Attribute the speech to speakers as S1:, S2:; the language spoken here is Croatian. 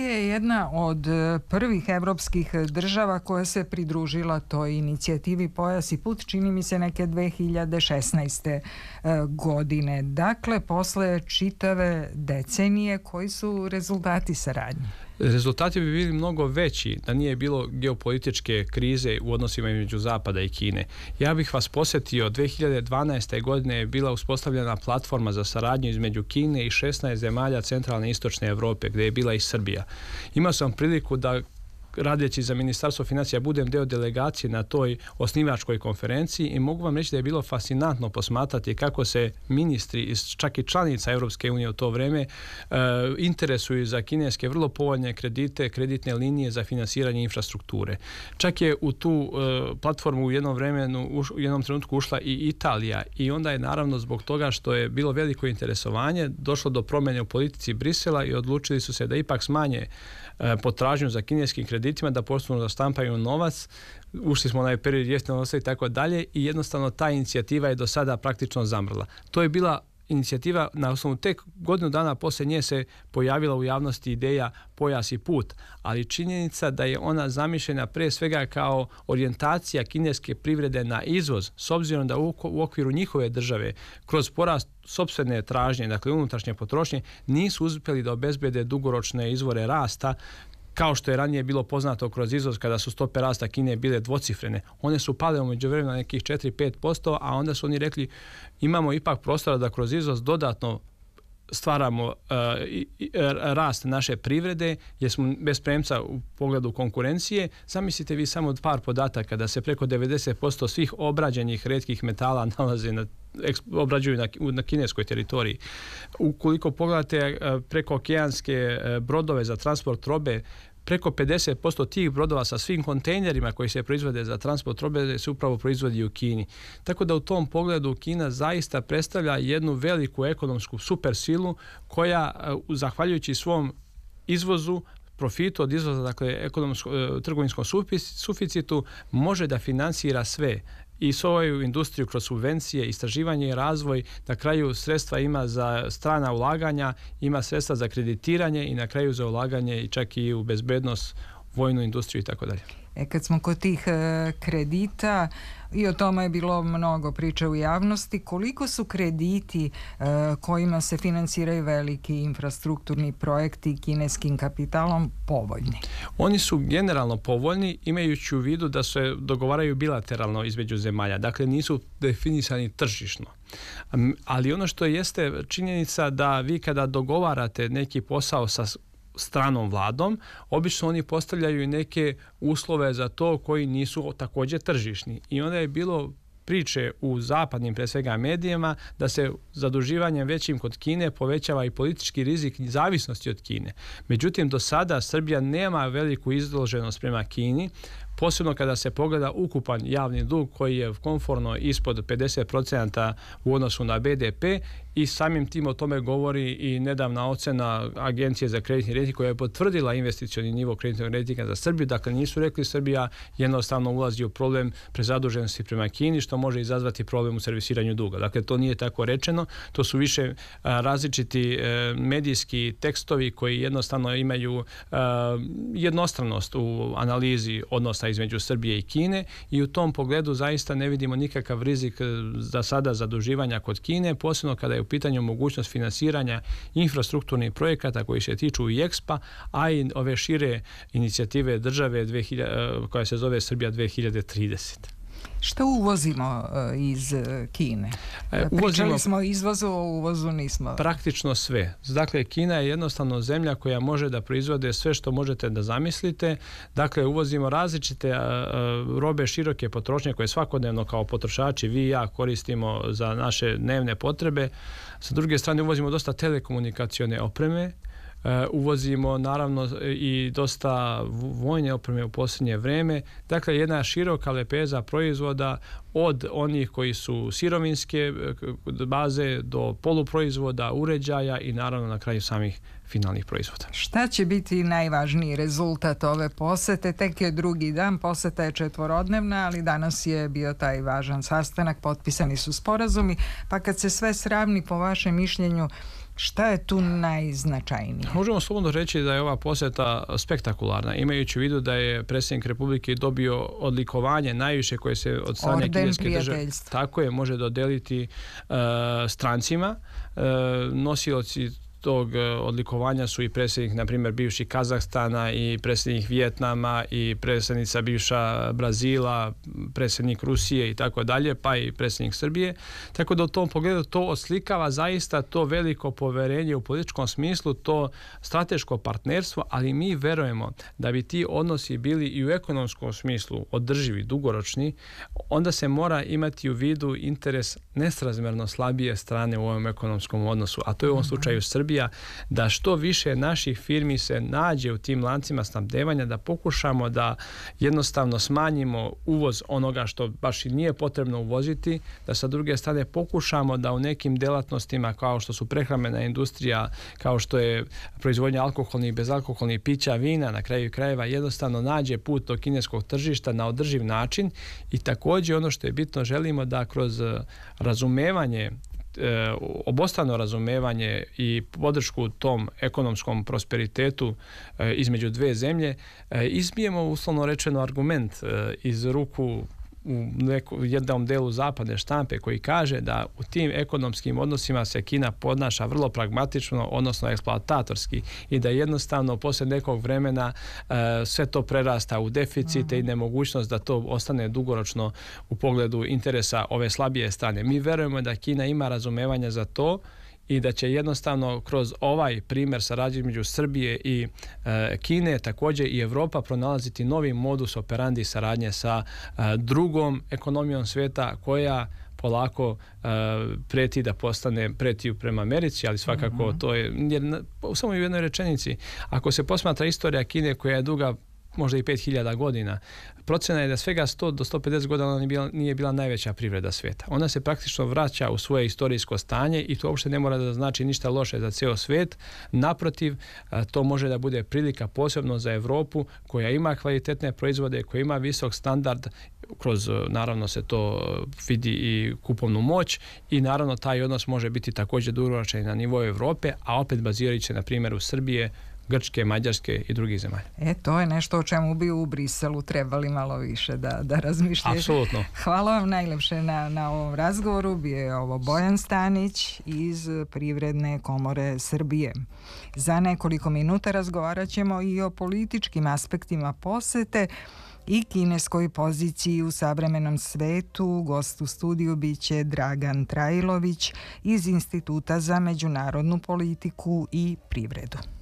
S1: Srbija je jedna od prvih evropskih država koja se pridružila toj inicijativi Pojas i put, čini mi se neke 2016. godine. Dakle, posle čitave decenije, koji su rezultati saradnje?
S2: Rezultati bi bili mnogo veći da nije bilo geopolitičke krize u odnosima između Zapada i Kine. Ja bih vas posjetio, 2012. godine je bila uspostavljena platforma za saradnju između Kine i 16 zemalja centralne i istočne Europe, gdje je bila i Srbija. Imao sam priliku da, radeći za Ministarstvo financija, budem deo delegacije na toj osnivačkoj konferenciji i mogu vam reći da je bilo fascinantno posmatrati kako se ministri, čak i članica Europske unije u to vreme, interesuju za kineske vrlo povoljne kredite, kreditne linije za finansiranje infrastrukture. Čak je u tu platformu u jednom trenutku ušla i Italija i onda je naravno zbog toga što je bilo veliko interesovanje došlo do promjene u politici Brisela i odlučili su se da ipak smanje potražnju za kineskim kreditima, da postupno zaštampaju novac. Ušli smo na onaj period jeftinog novca i tako dalje i jednostavno ta inicijativa je do sada praktično zamrla. To je bila inicijativa, na osnovu tek godinu dana poslije nje se pojavila u javnosti ideja Pojas i put, ali činjenica da je ona zamišljena pre svega kao orijentacija kineske privrede na izvoz, s obzirom da u okviru njihove države kroz porast sopstvene tražnje, dakle unutrašnje potrošnje, nisu uspjeli da obezbede dugoročne izvore rasta, kao što je ranije bilo poznato kroz izvoz kada su stope rasta Kine bile dvocifrene. One su pale u međuvremenu na nekih 4-5%, a onda su oni rekli imamo ipak prostora da kroz izvoz dodatno stvaramo rast naše privrede, jer smo bez premca u pogledu konkurencije. Zamislite vi samo par podataka da se preko 90% svih obrađenih retkih metala nalaze obrađuju na kineskoj teritoriji. Ukoliko pogledate preko okeanske brodove za transport robe, preko 50% tih brodova sa svim kontejnerima koji se proizvode za transport robe se upravo proizvodi u Kini. Tako da u tom pogledu Kina zaista predstavlja jednu veliku ekonomsku supersilu koja, zahvaljujući svom izvozu, profitu od izvoza, dakle trgovinskom suficitu, može da finansira sve i svoju industriju kroz subvencije, istraživanje i razvoj, na kraju sredstva ima za strana ulaganja, ima sredstva za kreditiranje i na kraju za ulaganje i čak i u bezbednost, vojnu industriju i tako dalje.
S1: Kad smo kod tih kredita, i o tome je bilo mnogo priče u javnosti, koliko su krediti kojima se finansiraju veliki infrastrukturni projekti kineskim kapitalom povoljni?
S2: Oni su generalno povoljni, imajući u vidu da se dogovaraju bilateralno između zemalja, dakle nisu definisani tržišno. Ali ono što jeste činjenica da vi kada dogovarate neki posao sa stranom vladom, obično oni postavljaju i neke uslove za to koji nisu također tržišni. I onda je bilo priče u zapadnim, pre svega medijima, da se zaduživanjem većim kod Kine povećava i politički rizik zavisnosti od Kine. Međutim, do sada Srbija nema veliku izloženost prema Kini, posebno kada se pogleda ukupan javni dug koji je komforno ispod 50% u odnosu na BDP i samim tim o tome govori i nedavna ocena Agencije za kreditni rejting koja je potvrdila investicioni nivo kreditnog rejtinga za Srbiju. Dakle, nisu rekli Srbija jednostavno ulazi u problem prezaduženosti prema Kini, što može izazvati problem u servisiranju duga. Dakle, to nije tako rečeno. To su više različiti medijski tekstovi koji jednostavno imaju jednostranost u analizi odnosa između Srbije i Kine i u tom pogledu zaista ne vidimo nikakav rizik za sada zaduživanja kod Kine, posebno kada je u pitanju mogućnost finansiranja infrastrukturnih projekata koji se tiču i EXPA, a i ove šire inicijative države koja se zove Srbija 2030.
S1: Što uvozimo iz Kine? Pričali smo o izvozu, o uvozu nismo.
S2: Praktično sve. Dakle, Kina je jednostavno zemlja koja može da proizvode sve što možete da zamislite. Dakle, uvozimo različite robe široke potrošnje koje svakodnevno kao potrošači vi i ja koristimo za naše dnevne potrebe. Sa druge strane, uvozimo dosta telekomunikacione opreme. Uvozimo naravno i dosta vojne opreme u posljednje vreme. Dakle, jedna široka lepeza proizvoda od onih koji su sirovinske baze do poluproizvoda, uređaja i naravno na kraju samih finalnih proizvoda.
S1: Šta će biti najvažniji rezultat ove posete? Tek je drugi dan, poseta je 4-dnevna, ali danas je bio taj važan sastanak, potpisani su sporazumi, pa kad se sve sravni, po vašem mišljenju, Šta je tu najznačajnije?
S2: Možemo slobodno reći da je ova posjeta spektakularna, imajući u vidu da je predsjednik Republike dobio odlikovanje najviše koje se od strane kineske države tako je može dodeliti strancima. Nosioci tog odlikovanja su i predsjednik, na primjer, bivši Kazahstana i predsjednik Vijetnama i predsjednica bivša Brazila, predsjednik Rusije i tako dalje, pa i predsjednik Srbije. Tako da u tom pogledu to oslikava zaista to veliko poverenje u političkom smislu, to strateško partnerstvo, ali mi verujemo da bi ti odnosi bili i u ekonomskom smislu održivi, dugoročni, onda se mora imati u vidu interes nesrazmjerno slabije strane u ovom ekonomskom odnosu, a to je u ovom slučaju Srbija, da što više naših firmi se nađe u tim lancima snabdevanja, da pokušamo da jednostavno smanjimo uvoz onoga što baš i nije potrebno uvoziti, da sa druge strane pokušamo da u nekim delatnostima kao što su prehrambena industrija, kao što je proizvodnja alkoholnih i bezalkoholnih pića, vina, na kraju krajeva jednostavno nađe put do kineskog tržišta na održiv način. I također ono što je bitno, želimo da kroz razumevanje, obostrano razumevanje i podršku tom ekonomskom prosperitetu između dve zemlje izbijemo uslovno rečeno argument iz ruku u jednom delu zapadne štampe koji kaže da u tim ekonomskim odnosima se Kina podnaša vrlo pragmatično, odnosno eksploatatorski, i da jednostavno poslije nekog vremena sve to prerasta u deficite i nemogućnost da to ostane dugoročno u pogledu interesa ove slabije strane. Mi verujemo da Kina ima razumevanja za to i da će jednostavno kroz ovaj primjer saradnje između Srbije i Kine, također i Europa, pronalaziti novi modus operandi saradnje sa drugom ekonomijom svijeta koja polako preti da preti prema Americi, ali svakako to je, jer samo u jednoj rečenici, ako se posmatra istorija Kine koja je duga možda i 5000 godina, procena je da svega 100 do 150 godina ona nije bila najveća privreda svijeta. Ona se praktično vraća u svoje historijsko stanje i to uopšte ne mora da znači ništa loše za ceo svijet. Naprotiv, to može da bude prilika posebno za Europu koja ima kvalitetne proizvode, koja ima visok standard, kroz naravno se to vidi i kupovnu moć, i naravno taj odnos može biti također dugoročan na nivou Europe, a opet bazirajući se na primjeru Srbije, Grčke, Mađarske i drugih zemalja.
S1: To je nešto o čemu bi u Briselu trebali malo više da razmišljaju.
S2: Apsolutno.
S1: Hvala vam najlepše na ovom razgovoru. Bio je ovo Bojan Stanić iz Privredne komore Srbije. Za nekoliko minuta razgovarat ćemo i o političkim aspektima posete i kineskoj poziciji u savremenom svetu. Gost u studiju biće Dragan Trajlović iz Instituta za međunarodnu politiku i privredu.